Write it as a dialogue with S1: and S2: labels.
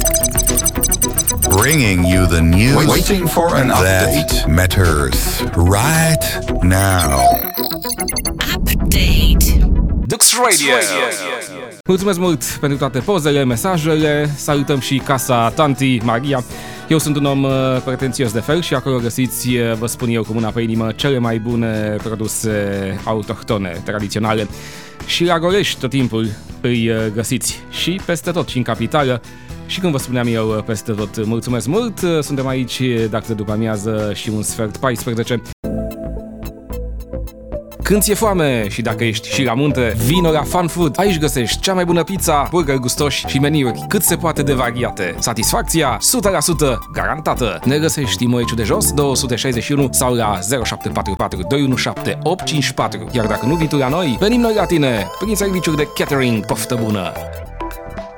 S1: Bringing you the news
S2: Waiting for an update
S1: that matters right now.
S3: Update.
S4: Dux Radio.
S5: Mulțumesc mult pentru toate pozele, mesajele. Salutăm și casa Tanti Maria. Eu sunt un om pretențios de fel și acolo găsiți, vă spun eu cu mâna pe inimă, cele mai bune produse autohtone, tradiționale. Și la Golești tot timpul îi găsiți și peste tot, și în capitală. Și când vă spuneam eu peste tot, mulțumesc mult. Suntem aici dacă după amiază și un sfert 14. Când ți-e foame și dacă ești și la munte, vino la Fun Food. Aici găsești cea mai bună pizza, burgeri gustoși și meniuri cât se poate de variate. Satisfacția 100% garantată. Ne găsești în Moeciu de Jos 261 sau la 0744 217 854. Iar dacă nu vii tu la noi, venim noi la tine prin serviciuri de catering. Poftă bună!